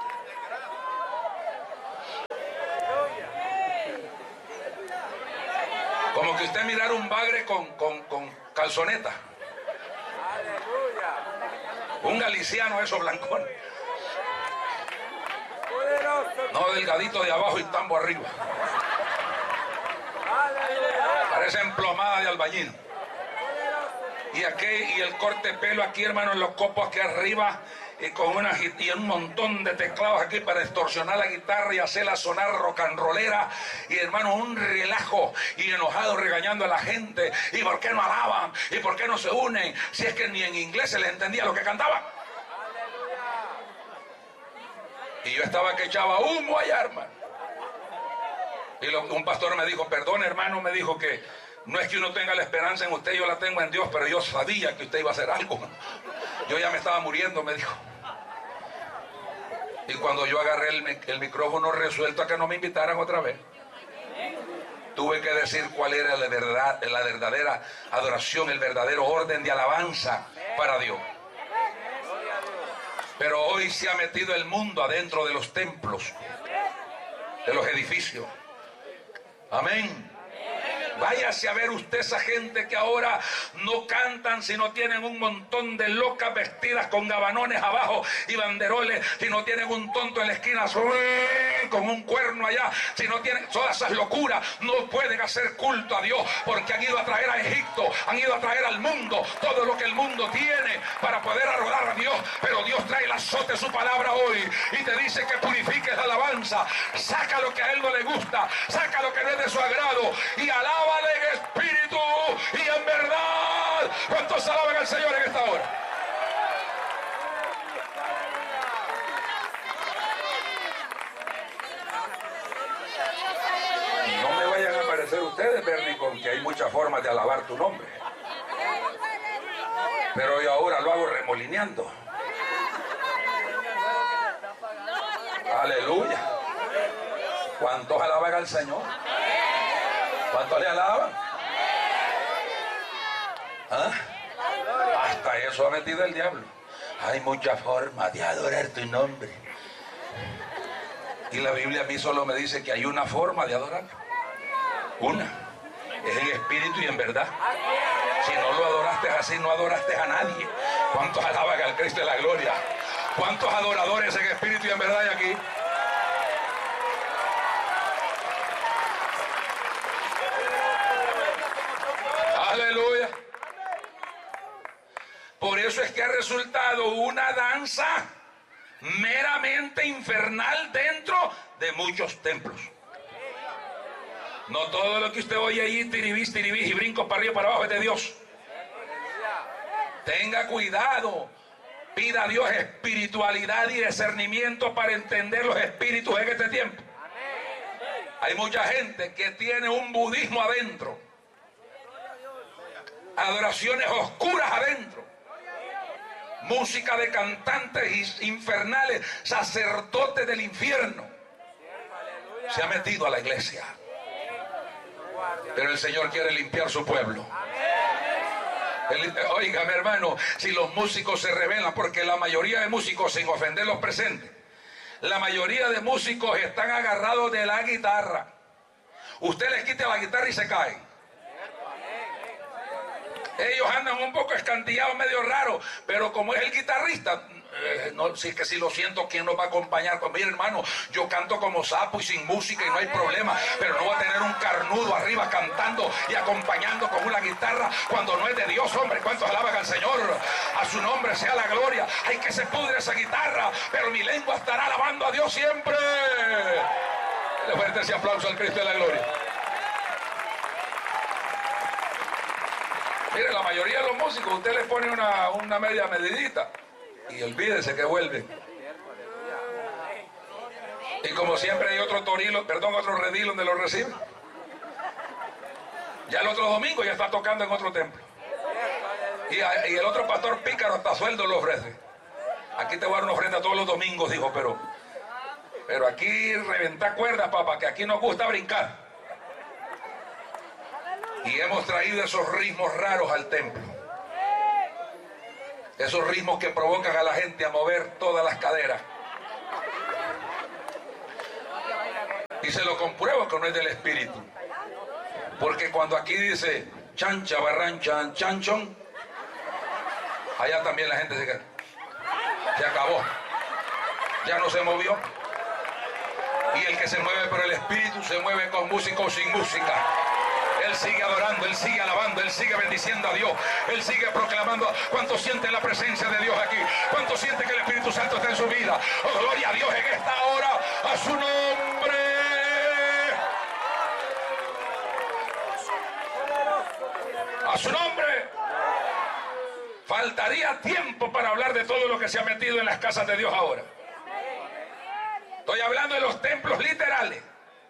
Como que usted mirara un bagre con calzoneta. Aleluya. Un galiciano, eso, blancón. Poderoso. No, delgadito de abajo y tambo arriba. Aleluya. Parece emplomada de albañil. Y aquí, y el corte de pelo aquí, hermano, en los copos aquí arriba, y con y un montón de teclados aquí para distorsionar la guitarra y hacerla sonar rock and rollera. Y hermano, un relajo, y enojado regañando a la gente. ¿Y por qué no alaban? ¿Y por qué no se unen? Si es que ni en inglés se les entendía lo que cantaban. Y yo estaba que echaba humo allá, hermano. Y un pastor me dijo, perdón, hermano, me dijo que no es que uno tenga la esperanza en usted, yo la tengo en Dios, pero yo sabía que usted iba a hacer algo. Yo ya me estaba muriendo, me dijo. Y cuando yo agarré el micrófono resuelto a que no me invitaran otra vez, tuve que decir cuál era la verdadera adoración, el verdadero orden de alabanza para Dios. Pero hoy se ha metido el mundo adentro de los templos, de los edificios. Amén. Váyase a ver usted esa gente que ahora no cantan si no tienen un montón de locas vestidas con gabanones abajo y banderoles, si no tienen un tonto en la esquina con un cuerno allá, si no tienen todas esas locuras, no pueden hacer culto a Dios porque han ido a traer a Egipto, han ido a traer al mundo todo lo que el mundo tiene para poder adorar a Dios. Pero Dios trae el azote de su palabra hoy y te dice que purifiques la alabanza, saca lo que a Él no le gusta, saca lo que no es de su agrado y alaba en espíritu y en verdad. ¿Cuántos alaban al Señor en esta hora? No me vayan a parecer ustedes, Bernie, con que hay muchas formas de alabar tu nombre. Pero yo ahora lo hago remolineando. Aleluya. ¿Cuántos alaban al Señor? ¿Cuántos le alaban? ¿Ah? Hasta eso ha metido el diablo. Hay muchas formas de adorar tu nombre. Y la Biblia a mí solo me dice que hay una forma de adorar. Una. Es en espíritu y en verdad. Si no lo adoraste así, no adoraste a nadie. ¿Cuántos alaban al Cristo de la gloria? ¿Cuántos adoradores en espíritu y en verdad hay aquí? Aleluya. Por eso es que ha resultado una danza meramente infernal dentro de muchos templos. No todo lo que usted oye allí, tiribís y brincos para arriba y para abajo, es de Dios. Tenga cuidado. Pida a Dios espiritualidad y discernimiento para entender los espíritus en este tiempo. Hay mucha gente que tiene un budismo adentro, adoraciones oscuras adentro, música de cantantes infernales, sacerdotes del infierno. Se ha metido a la iglesia. Pero el Señor quiere limpiar su pueblo. Oígame, hermano, si los músicos se rebelan, porque la mayoría de músicos, sin ofender los presentes, la mayoría de músicos están agarrados de la guitarra. Usted les quita la guitarra y se caen. Ellos andan un poco escantillados, medio raros, pero como es el guitarrista, no, si es que si lo siento, ¿quién nos va a acompañar? Pues mire, hermano, yo canto como sapo y sin música y no hay problema, pero no va a tener un carnudo arriba cantando y acompañando con una guitarra cuando no es de Dios, hombre. ¿Cuántos alaban al Señor? A su nombre sea la gloria. Hay que se pudre esa guitarra, pero mi lengua estará alabando a Dios siempre. Le fuerte ese aplauso al Cristo de la gloria. Mire, la mayoría de los músicos, usted les pone una media medidita y olvídese que vuelven. Y como siempre hay otro redil donde lo reciben. Ya el otro domingo ya está tocando en otro templo. Y el otro pastor pícaro hasta sueldo lo ofrece. Aquí te voy a dar una ofrenda todos los domingos, dijo, pero aquí reventar cuerdas, papá, que aquí nos gusta brincar. Y hemos traído esos ritmos raros al templo. Esos ritmos que provocan a la gente a mover todas las caderas. Y se lo compruebo que no es del Espíritu. Porque cuando aquí dice chancha, barrancha, chanchón, allá también la gente se acabó. Ya no se movió. Y el que se mueve por el Espíritu se mueve con música o sin música. Él sigue adorando, Él sigue alabando, Él sigue bendiciendo a Dios, Él sigue proclamando. ¿Cuánto siente la presencia de Dios aquí? ¿Cuánto siente que el Espíritu Santo está en su vida? Oh, gloria a Dios en esta hora, a su nombre. A su nombre. Faltaría tiempo para hablar de todo lo que se ha metido en las casas de Dios ahora. Estoy hablando de los templos literales,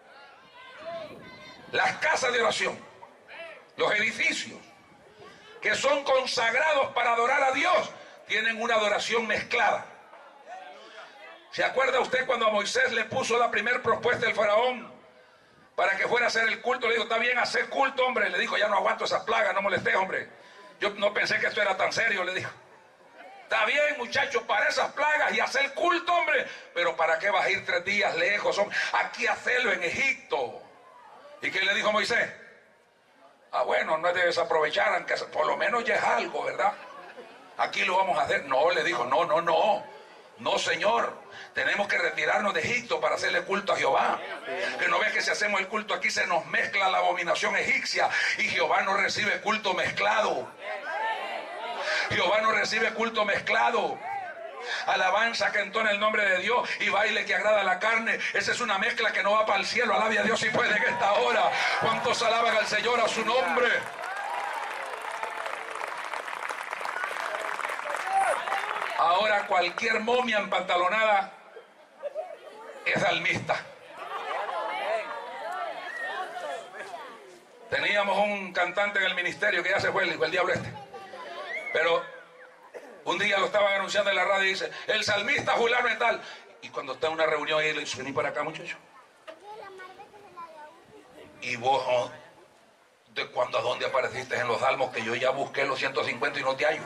las casas de oración, los edificios que son consagrados para adorar a Dios, tienen una adoración mezclada. ¿Se acuerda usted cuando a Moisés le puso la primera propuesta del faraón para que fuera a hacer el culto? Le dijo, está bien, hacer culto, hombre. Le dijo, ya no aguanto esas plagas, no molestes, hombre. Yo no pensé que esto era tan serio, le dijo. Está bien, muchachos, para esas plagas y hacer culto, hombre. Pero ¿para qué vas a ir 3 días lejos, hombre? Aquí hacerlo en Egipto. ¿Y qué le dijo Moisés? Ah, bueno, no es de desaprovechar, aunque por lo menos ya es algo, ¿verdad? Aquí lo vamos a hacer. No, le dijo, no. No, señor. Tenemos que retirarnos de Egipto para hacerle culto a Jehová. Que no ves que si hacemos el culto aquí se nos mezcla la abominación egipcia. Y Jehová no recibe culto mezclado. Jehová no recibe culto mezclado. Alabanza que entona el nombre de Dios y baile que agrada a la carne. Esa es una mezcla que no va para el cielo. Alabe a Dios si puede en esta hora. ¿Cuántos alaban al Señor a su nombre? Ahora cualquier momia empantalonada es salmista. Teníamos un cantante en el ministerio que ya se fue, el diablo este. Pero un día lo estaban anunciando en la radio y dice, el salmista fulano y tal. Y cuando está en una reunión ahí le dice, vení para acá, muchacho. Y vos, ¿de cuándo a dónde apareciste en los salmos? Que yo ya busqué los 150 y no te hallo.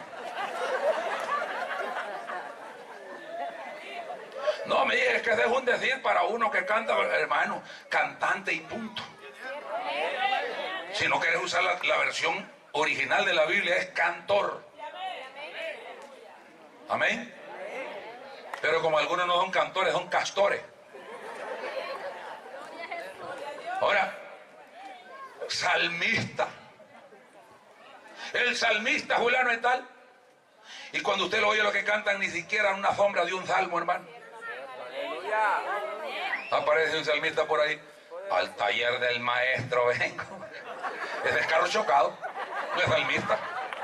No, me dije, es que es un decir para uno que canta, hermano, cantante y punto. Si no quieres usar la versión original de la Biblia, es cantor. Amén. Pero como algunos no son cantores, son castores. Ahora, salmista. El salmista fulano es tal. Y cuando usted lo oye lo que cantan, ni siquiera una sombra de un salmo, hermano. Aparece un salmista por ahí. Al taller del maestro vengo. Ese es carro chocado, no es salmista.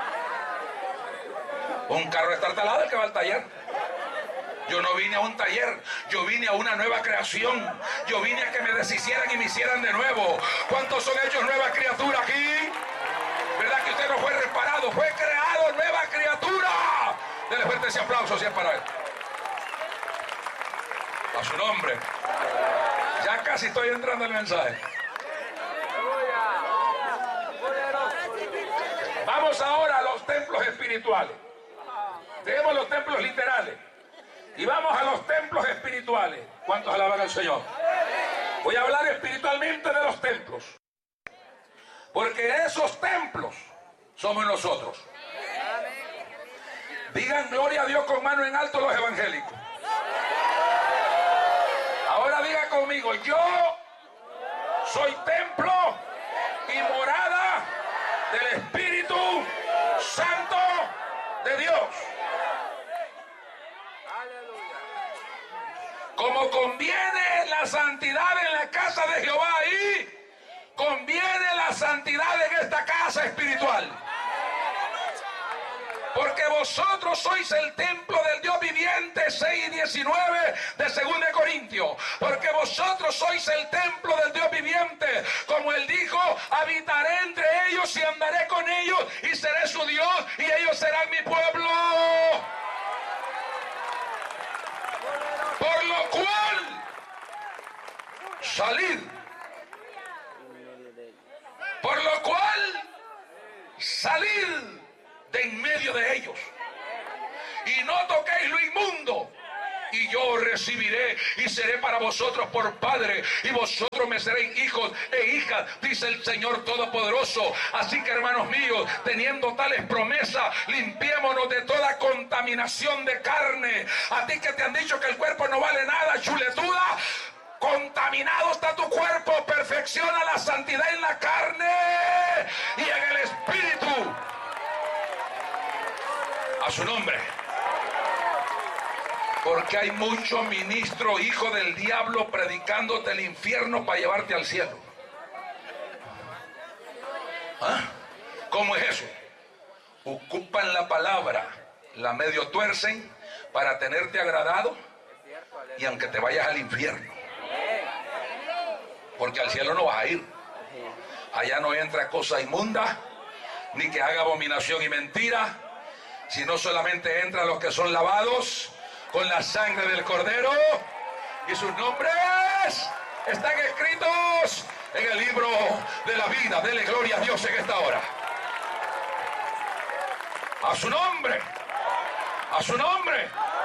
Un carro estartalado el que va al taller. Yo no vine a un taller, yo vine a una nueva creación. Yo vine a que me deshicieran y me hicieran de nuevo. ¿Cuántos son hechos nueva criatura aquí? ¿Verdad que usted no fue reparado? Fue creado nueva criatura. Dele fuerte ese aplauso si es para él. A su nombre. Ya casi estoy entrando en el mensaje. Vamos ahora a los templos espirituales. Tenemos los templos literales y vamos a los templos espirituales. ¿Cuántos alaban al Señor? Voy a hablar espiritualmente de los templos, porque esos templos somos nosotros. Digan gloria a Dios con mano en alto los evangélicos. Ahora diga conmigo, yo soy templo y morada del Espíritu Santo de Dios. Como conviene la santidad en la casa de Jehová ahí, conviene la santidad en esta casa espiritual. Porque vosotros sois el templo del Dios viviente, 6:19 de 2 Corintios. Porque vosotros sois el templo del Dios viviente. Como él dijo, habitaré entre ellos y andaré con ellos y seré su Dios y ellos serán mi pueblo. Por lo cual, salid. Por lo cual, salid de en medio de ellos no toquéis lo inmundo. Y yo recibiré y seré para vosotros por padre, y vosotros me seréis hijos e hijas, dice el Señor Todopoderoso. Así que, hermanos míos, teniendo tales promesas, limpiémonos de toda contaminación de carne. A ti que te han dicho que el cuerpo no vale nada, chuletuda, contaminado está tu cuerpo. Perfecciona la santidad en la carne y en el espíritu. A su nombre. Porque hay muchos ministros, hijos del diablo, predicándote el infierno para llevarte al cielo. ¿Ah? ¿Cómo es eso? Ocupan la palabra, la medio tuercen para tenerte agradado, y aunque te vayas al infierno, porque al cielo no vas a ir. Allá no entra cosa inmunda, ni que haga abominación y mentira, sino solamente entran los que son lavados con la sangre del Cordero, y sus nombres están escritos en el libro de la vida. Dele gloria a Dios en esta hora. A su nombre, a su nombre.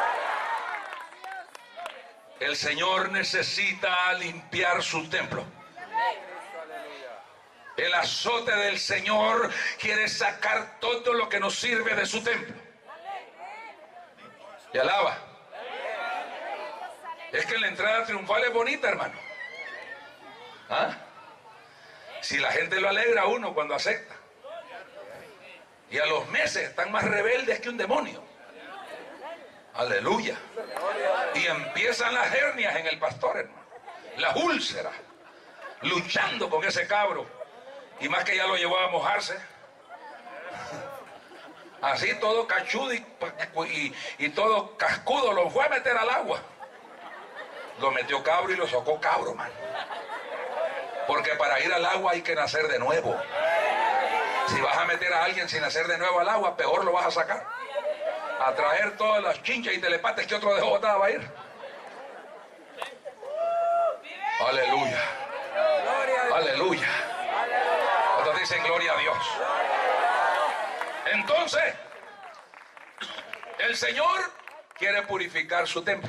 El Señor necesita limpiar su templo. El azote del Señor quiere sacar todo lo que nos sirve de su templo. Y alaba. Es que la entrada triunfal es bonita, hermano. ¿Ah? Si la gente lo alegra a uno cuando acepta. Y a los meses están más rebeldes que un demonio. Aleluya. Y empiezan las hernias en el pastor, hermano. Las úlceras. Luchando con ese cabro. Y más que ya lo llevó a mojarse. Así todo cachudo y todo cascudo lo fue a meter al agua. Lo metió cabro y lo sacó cabro, man. Porque para ir al agua hay que nacer de nuevo. Si vas a meter a alguien sin nacer de nuevo al agua, peor lo vas a sacar. A traer todas las chinchas y telepates que otro dejó botada va a ir. Aleluya. Aleluya. Otros dicen gloria a Dios. Entonces, el Señor quiere purificar su templo.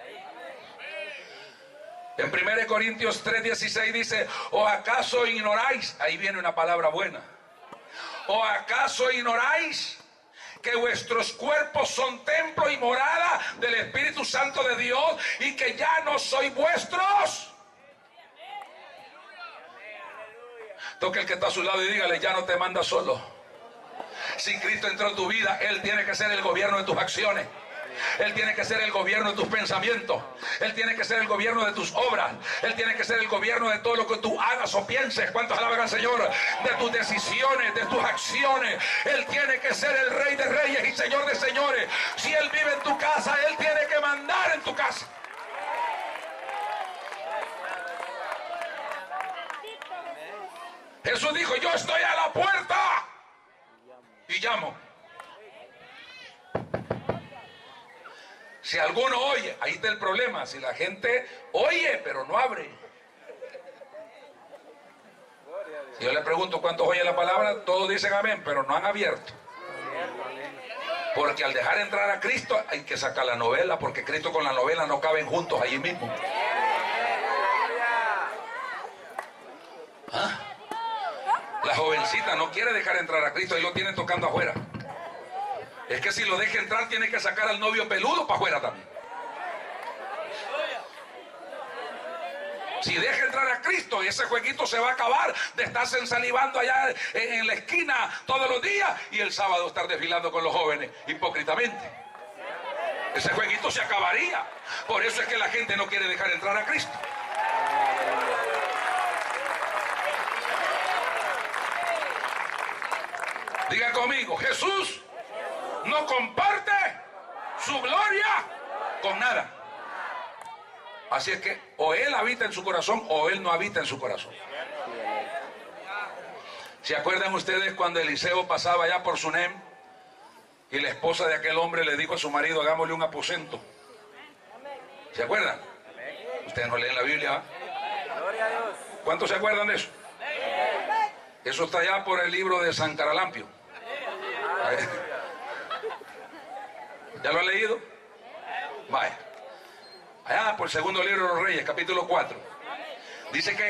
En 1 Corintios 3:16 dice: ¿o acaso ignoráis? Ahí viene una palabra buena. ¿O acaso ignoráis que vuestros cuerpos son templo y morada del Espíritu Santo de Dios, y que ya no sois vuestros? Toque el que está a su lado y dígale: ya no te manda solo. Si Cristo entró en tu vida, Él tiene que ser el gobierno de tus acciones. Él tiene que ser el gobierno de tus pensamientos. Él tiene que ser el gobierno de tus obras. Él tiene que ser el gobierno de todo lo que tú hagas o pienses. ¿Cuántos alaban al Señor? De tus decisiones, de tus acciones. Él tiene que ser el Rey de Reyes y Señor de Señores. Si Él vive en tu casa, Él tiene que mandar en tu casa. Jesús dijo: yo estoy a la puerta y llamo. Si alguno oye, ahí está el problema. Si la gente oye pero no abre. Si yo le pregunto cuántos oyen la palabra, todos dicen amén, pero no han abierto. Porque al dejar entrar a Cristo hay que sacar la novela, porque Cristo con la novela no caben juntos allí mismo. ¿Ah? La jovencita no quiere dejar entrar a Cristo y lo tienen tocando afuera. Es que si lo deja entrar, tiene que sacar al novio peludo para afuera también. Si deja entrar a Cristo, ese jueguito se va a acabar de estarse ensalivando allá en la esquina todos los días, y el sábado estar desfilando con los jóvenes hipócritamente. Ese jueguito se acabaría. Por eso es que la gente no quiere dejar entrar a Cristo. Diga conmigo: Jesús no comparte su gloria con nada. Así es que o Él habita en su corazón o Él no habita en su corazón. ¿Se acuerdan ustedes cuando Eliseo pasaba allá por Sunem y la esposa de aquel hombre le dijo a su marido: hagámosle un aposento? ¿Se acuerdan? Ustedes no leen la Biblia, ¿eh? ¿Cuántos se acuerdan de eso? Eso está allá por el libro de San Caralampio. ¿Ya lo ha leído? Vaya. Allá por el segundo libro de los Reyes, capítulo 4. Dice que